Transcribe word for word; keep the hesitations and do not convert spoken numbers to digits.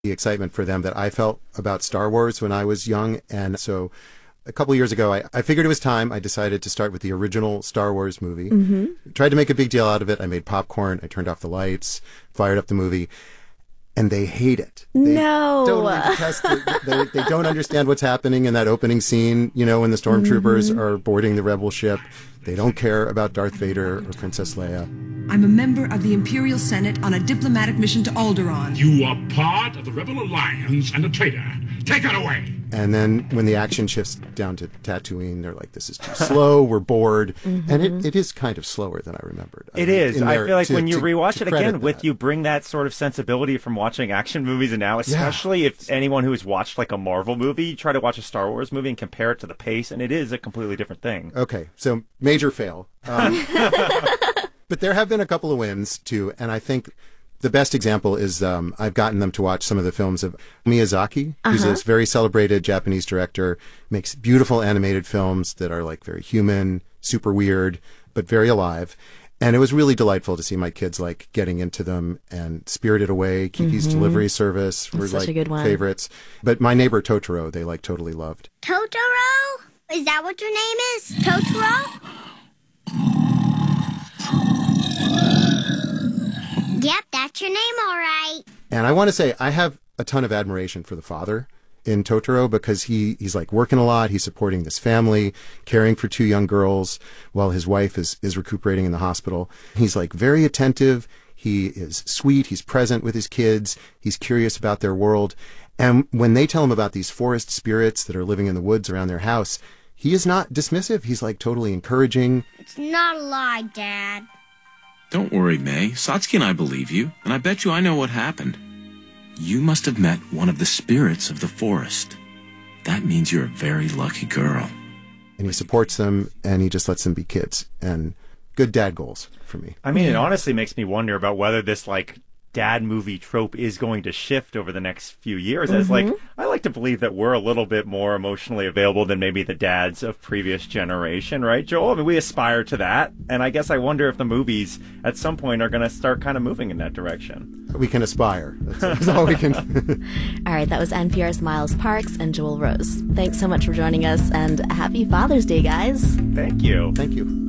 the excitement for them that I felt about Star Wars when I was young. And so a couple years ago, I, I figured it was time. I decided to start with the original Star Wars movie. Mm-hmm. Tried to make a big deal out of it. I made popcorn. I turned off the lights, fired up the movie. And they hate it. They no. totally detest it. They, they don't understand what's happening in that opening scene, you know, when the stormtroopers mm-hmm. are boarding the rebel ship. They don't care about Darth Vader or Princess Leia. I'm a member of the Imperial Senate on a diplomatic mission to Alderaan. You are part of the Rebel Alliance and a traitor. Take it away! And then when the action shifts down to Tatooine, they're like, this is too slow, we're bored. Mm-hmm. And it, it is kind of slower than I remembered. It I, is. I feel like to, when you to, rewatch to it again that. with you bring that sort of sensibility from watching action movies and now, especially yeah. if anyone who has watched like a Marvel movie, you try to watch a Star Wars movie and compare it to the pace, and it is a completely different thing. Okay, so major fail. Um, but there have been a couple of wins, too, and I think the best example is um, I've gotten them to watch some of the films of Miyazaki, uh-huh. who's a very celebrated Japanese director, makes beautiful animated films that are like very human, super weird, but very alive. And it was really delightful to see my kids like getting into them, and Spirited Away, Kiki's mm-hmm. Delivery Service were That's like a good one. favorites. But My Neighbor Totoro, they like totally loved. Totoro? Is that what your name is? Totoro? Yep, that's your name, all right. And I want to say I have a ton of admiration for the father in Totoro because he, he's like working a lot. He's supporting this family, caring for two young girls while his wife is, is recuperating in the hospital. He's like very attentive. He is sweet. He's present with his kids. He's curious about their world. And when they tell him about these forest spirits that are living in the woods around their house, he is not dismissive. He's like totally encouraging. It's not a lie, Dad. Don't worry, May. Satsuki and I believe you, and I bet you I know what happened. You must have met one of the spirits of the forest. That means you're a very lucky girl. And he supports them, and he just lets them be kids. And good dad goals for me. I mean, it honestly makes me wonder about whether this, like, dad movie trope is going to shift over the next few years. Mm-hmm. As like, I like to believe that we're a little bit more emotionally available than maybe the dads of previous generation, right, Joel? I mean, we aspire to that, and I guess I wonder if the movies at some point are going to start kind of moving in that direction. We can aspire. That's, that's all we can. All right, that was N P R's Miles Parks and Joel Rose. Thanks so much for joining us, and happy Father's Day, guys. Thank you. Thank you.